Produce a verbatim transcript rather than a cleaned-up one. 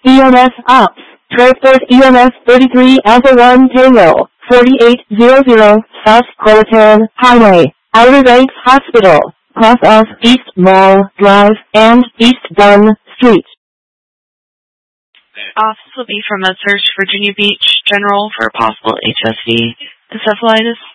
E M S Ops. Transport E M S thirty-three Alpha one Tango, forty-eight hundred, South Qualitan Highway, Outer Banks Hospital, cross off East Mall Drive and East Dunn Street. Office will be from MedSearch Virginia Beach General for possible H S V encephalitis.